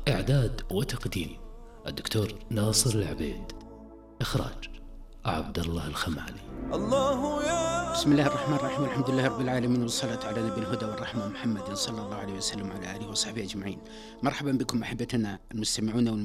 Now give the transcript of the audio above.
إعداد وتقديم الدكتور ناصر العبيد. إخراج عبد الله الخمالي. بسم الله الرحمن الرحيم. الحمد لله رب العالمين، والصلاة على نبي الهدى والرحمة محمد صلى الله عليه وسلم وعلى آله وصحبه أجمعين. مرحبا بكم أحبتنا المستمعون